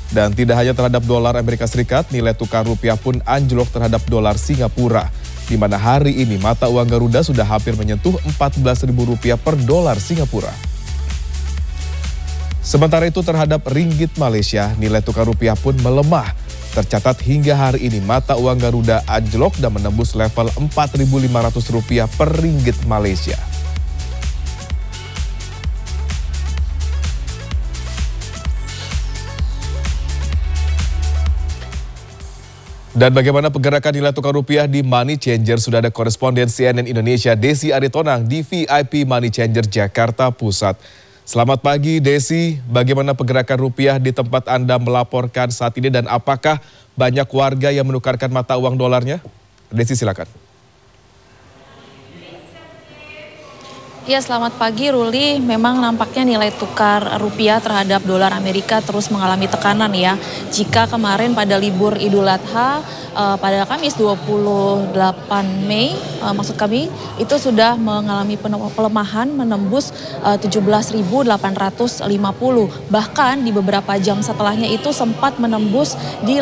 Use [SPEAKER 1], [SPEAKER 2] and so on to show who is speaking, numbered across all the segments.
[SPEAKER 1] Dan tidak hanya terhadap dolar Amerika Serikat, nilai tukar rupiah pun anjlok terhadap dolar Singapura, di mana hari ini mata uang Garuda sudah hampir menyentuh Rp14.000 per dolar Singapura. Sementara itu terhadap ringgit Malaysia, nilai tukar rupiah pun melemah. Tercatat hingga hari ini mata uang Garuda anjlok dan menembus level Rp4.500 per ringgit Malaysia. Dan bagaimana pergerakan nilai tukar rupiah di Money Changer? Sudah ada koresponden CNN Indonesia Desi Aritonang di VIP Money Changer Jakarta Pusat. Selamat pagi Desi, bagaimana pergerakan rupiah di tempat Anda melaporkan saat ini dan apakah banyak warga yang menukarkan mata uang dolarnya? Desi silakan.
[SPEAKER 2] Ya, selamat pagi Ruli. Memang nampaknya nilai tukar rupiah terhadap dolar Amerika terus mengalami tekanan ya. Jika kemarin pada libur Idul Adha pada Kamis 28 Mei maksud kami itu sudah mengalami pelemahan menembus 17.850. Bahkan di beberapa jam setelahnya itu sempat menembus di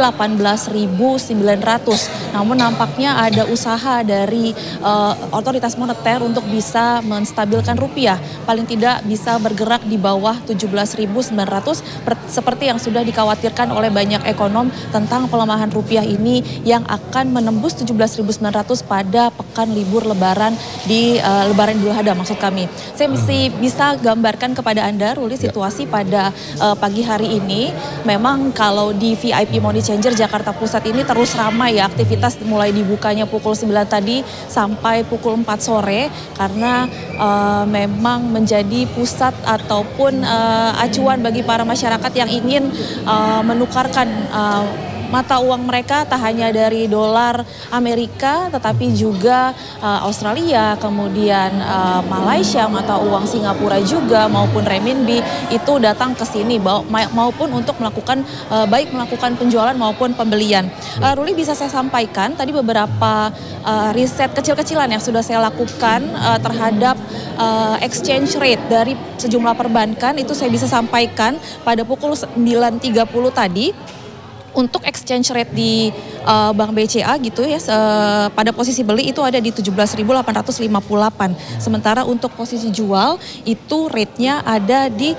[SPEAKER 2] 18.900. Namun nampaknya ada usaha dari otoritas moneter untuk bisa menstabilkan rupiah, paling tidak bisa bergerak di bawah 17.900 seperti yang sudah dikhawatirkan oleh banyak ekonom tentang pelemahan rupiah ini yang akan menembus 17.900 pada pekan libur lebaran di lebaran Idul Adha maksud kami. Saya mesti bisa gambarkan kepada Anda Ruli situasi pada pagi hari ini. Memang kalau di VIP Money Changer Jakarta Pusat ini terus ramai ya, aktivitas mulai dibukanya pukul 9 tadi sampai pukul 4 sore karena memang menjadi pusat ataupun acuan bagi para masyarakat yang ingin menukarkan mata uang mereka tak hanya dari dolar Amerika tetapi juga Australia, kemudian Malaysia, mata uang Singapura juga maupun renminbi itu datang ke sini maupun untuk melakukan baik melakukan penjualan maupun pembelian. Ruli, bisa saya sampaikan tadi beberapa riset kecil-kecilan yang sudah saya lakukan terhadap exchange rate dari sejumlah perbankan itu saya bisa sampaikan pada pukul 9.30 tadi. Untuk exchange rate di Bank BCA gitu ya, pada posisi beli itu ada di 17.858. Sementara untuk posisi jual itu rate-nya ada di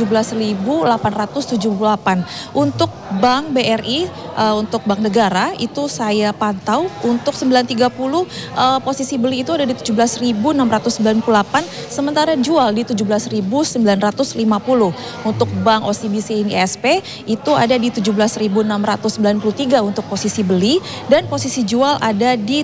[SPEAKER 2] 17.878. Untuk Bank BRI, untuk Bank Negara itu saya pantau untuk 9.30 posisi beli itu ada di 17.698. Sementara jual di 17.950. Untuk Bank OCBC ISP itu ada di 17.693 untuk posisi beli dan posisi jual ada di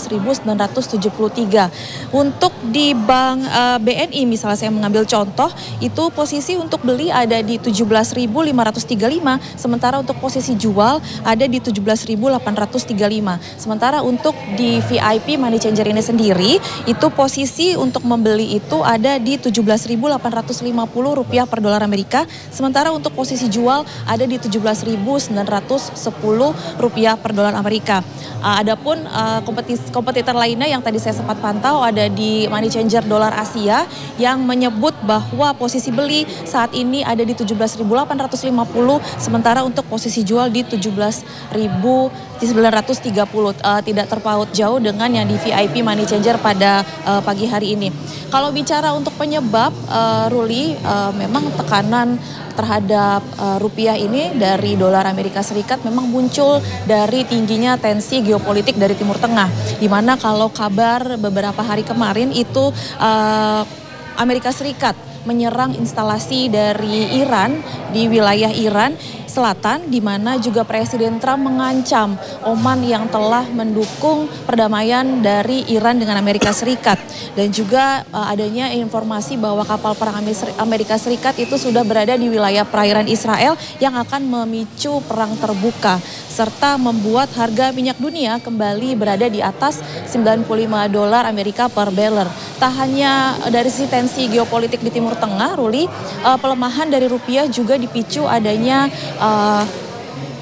[SPEAKER 2] 17.973. Untuk di Bank BNI misalnya saya mengambil contoh itu posisi untuk beli ada di 17.535 sementara untuk posisi jual ada di 17.835. Sementara untuk di VIP Money Changer ini sendiri itu posisi untuk membeli itu ada di 17.850 rupiah per dolar Amerika, sementara untuk posisi jual ada di 17.910 rupiah per dolar Amerika. Adapun kompetitor lainnya yang tadi saya sempat pantau ada di Money Changer dolar Asia yang menyebut bahwa posisi beli saat ini ada di 17.850 sementara untuk posisi jual di 17.930. Tidak terpaut jauh dengan yang di VIP Money Changer pada pagi hari ini. Kalau bicara untuk penyebab Ruli, memang tekanan terhadap rupiah ini dari dolar Amerika Serikat memang muncul dari tingginya tensi geopolitik dari Timur Tengah, di mana kalau kabar beberapa hari kemarin itu Amerika Serikat menyerang instalasi dari Iran di wilayah Iran Selatan, di mana juga Presiden Trump mengancam Oman yang telah mendukung perdamaian dari Iran dengan Amerika Serikat. Dan juga adanya informasi bahwa kapal perang Amerika Serikat itu sudah berada di wilayah perairan Israel yang akan memicu perang terbuka serta membuat harga minyak dunia kembali berada di atas $95 Amerika per barrel. Tak hanya dari sisi tensi geopolitik di Timur Tengah, Ruli, pelemahan dari rupiah juga dipicu adanya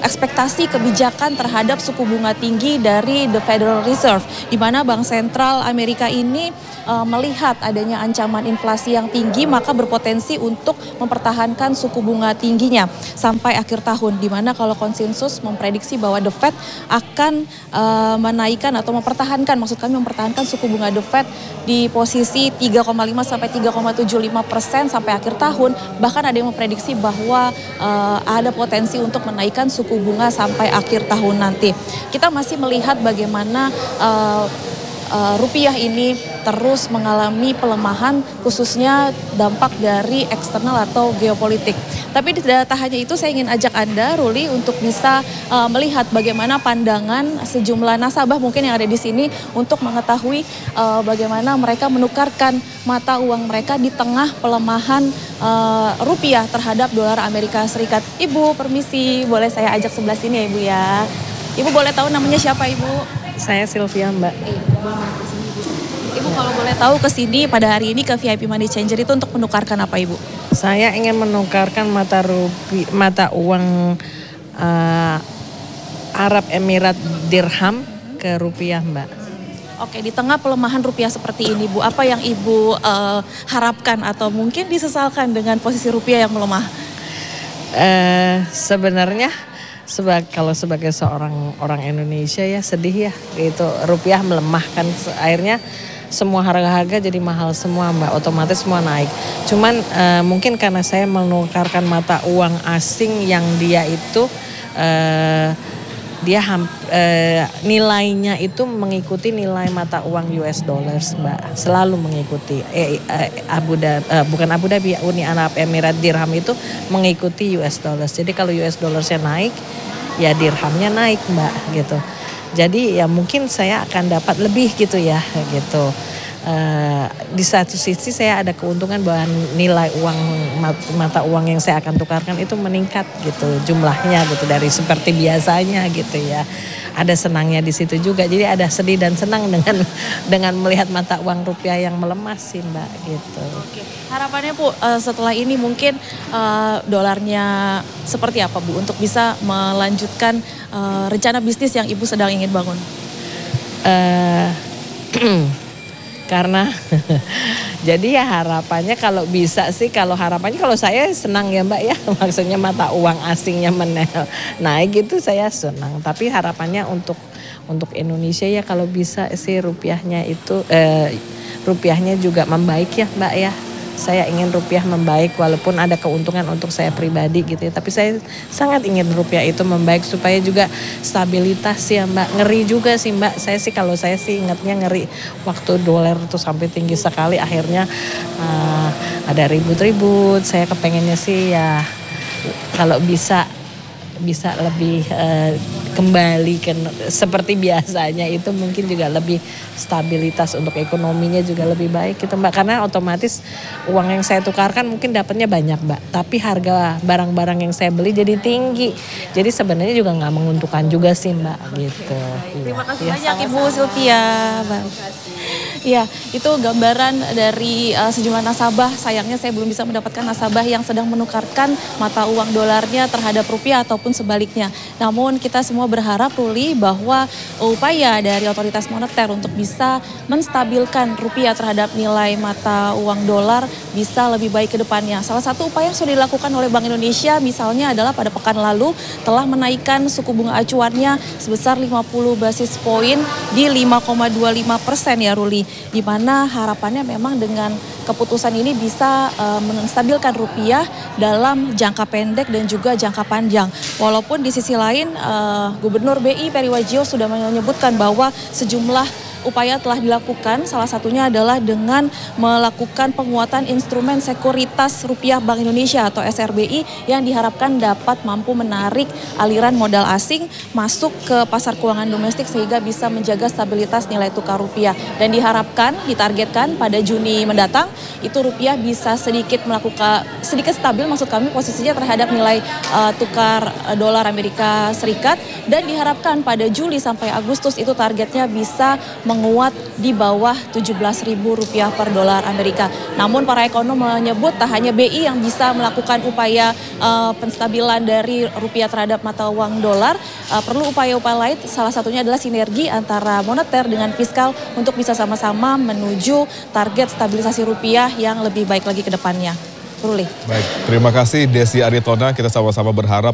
[SPEAKER 2] ekspektasi kebijakan terhadap suku bunga tinggi dari The Federal Reserve, di mana Bank Sentral Amerika ini melihat adanya ancaman inflasi yang tinggi, maka berpotensi untuk mempertahankan suku bunga tingginya sampai akhir tahun, di mana kalau konsensus memprediksi bahwa The Fed akan menaikkan atau mempertahankan suku bunga The Fed di posisi 3,5 sampai 3,75% sampai akhir tahun. Bahkan ada yang memprediksi bahwa ada potensi untuk menaikkan suku bunga sampai akhir tahun nanti. Kita masih melihat bagaimana rupiah ini terus mengalami pelemahan, khususnya dampak dari eksternal atau geopolitik. Tapi tak hanya itu, saya ingin ajak Anda, Ruli, untuk bisa melihat bagaimana pandangan sejumlah nasabah mungkin yang ada di sini untuk mengetahui bagaimana mereka menukarkan mata uang mereka di tengah pelemahan rupiah terhadap dolar Amerika Serikat. Ibu, permisi, boleh saya ajak sebelah sini ya Ibu ya. Ibu boleh tahu namanya siapa Ibu?
[SPEAKER 3] Saya Sylvia, Mbak.
[SPEAKER 2] Ibu kalau boleh tahu ke sini pada hari ini ke VIP Money Changer itu untuk menukarkan apa Ibu?
[SPEAKER 3] Saya ingin menukarkan mata uang Arab Emirat dirham ke rupiah, Mbak.
[SPEAKER 2] Oke, di tengah pelemahan rupiah seperti ini Bu, apa yang Ibu harapkan atau mungkin disesalkan dengan posisi rupiah yang melemah?
[SPEAKER 3] Sebenarnya kalau sebagai seorang orang Indonesia ya sedih ya, itu rupiah melemah kan, akhirnya semua harga-harga jadi mahal semua Mbak, otomatis semua naik. Cuman mungkin karena saya menukarkan mata uang asing yang dia itu nilainya itu mengikuti nilai mata uang US dollars Mbak, selalu mengikuti bukan Abu Dhabi, Uni Arab Emirat dirham itu mengikuti US dollars. Jadi kalau US dollarsnya naik, ya dirhamnya naik Mbak gitu. Jadi ya mungkin saya akan dapat lebih gitu ya gitu. Di satu sisi saya ada keuntungan bahwa nilai uang mata uang yang saya akan tukarkan itu meningkat gitu jumlahnya gitu dari seperti biasanya gitu ya. Ada senangnya di situ juga. Jadi ada sedih dan senang dengan melihat mata uang rupiah yang melemah sih Mbak gitu.
[SPEAKER 2] Oke. Harapannya Bu setelah ini mungkin dolarnya seperti apa Bu untuk bisa melanjutkan rencana bisnis yang Ibu sedang ingin bangun?
[SPEAKER 3] Karena jadi ya harapannya kalau bisa sih, kalau saya senang ya Mbak ya, maksudnya mata uang asingnya naik gitu saya senang. Tapi harapannya untuk Indonesia ya kalau bisa sih rupiahnya juga membaik ya Mbak ya. Saya ingin rupiah membaik walaupun ada keuntungan untuk saya pribadi gitu ya. Tapi saya sangat ingin rupiah itu membaik supaya juga stabilitas ya Mbak. Ngeri juga sih Mbak. Kalau saya sih ingatnya ngeri waktu dolar tuh sampai tinggi sekali. Akhirnya ada ribut-ribut. Saya kepengennya sih ya kalau bisa lebih kembali ke seperti biasanya, itu mungkin juga lebih stabilitas untuk ekonominya juga lebih baik gitu Mbak, karena otomatis uang yang saya tukarkan mungkin dapatnya banyak Mbak, tapi harga barang-barang yang saya beli jadi tinggi, jadi sebenarnya juga nggak menguntungkan juga sih Mbak gitu.
[SPEAKER 2] Terima kasih banyak Ibu Sylvia. Ya, itu gambaran dari sejumlah nasabah. Sayangnya saya belum bisa mendapatkan nasabah yang sedang menukarkan mata uang dolarnya terhadap rupiah ataupun sebaliknya. Namun kita semua berharap Ruli bahwa upaya dari otoritas moneter untuk bisa menstabilkan rupiah terhadap nilai mata uang dolar bisa lebih baik ke depannya. Salah satu upaya yang sudah dilakukan oleh Bank Indonesia misalnya adalah pada pekan lalu telah menaikkan suku bunga acuannya sebesar 50 basis poin di 5,25% ya Ruli. Di mana harapannya memang dengan keputusan ini bisa menstabilkan rupiah dalam jangka pendek dan juga jangka panjang. Walaupun di sisi lain Gubernur BI Peri Warjio sudah menyebutkan bahwa sejumlah upaya telah dilakukan, salah satunya adalah dengan melakukan penguatan instrumen sekuritas rupiah Bank Indonesia atau SRBI yang diharapkan dapat mampu menarik aliran modal asing masuk ke pasar keuangan domestik sehingga bisa menjaga stabilitas nilai tukar rupiah. Dan ditargetkan pada Juni mendatang itu rupiah bisa sedikit stabil, maksud kami posisinya terhadap nilai tukar dolar Amerika Serikat, dan diharapkan pada Juli sampai Agustus itu targetnya bisa menguat di bawah Rp17.000 per dolar Amerika. Namun para ekonom menyebut tak hanya BI yang bisa melakukan upaya penstabilan dari rupiah terhadap mata uang dolar, perlu upaya-upaya lain, salah satunya adalah sinergi antara moneter dengan fiskal untuk bisa sama-sama menuju target stabilisasi rupiah yang lebih baik lagi ke depannya. Ruli.
[SPEAKER 1] Baik, terima kasih Desi Aritonang, kita sama-sama berharap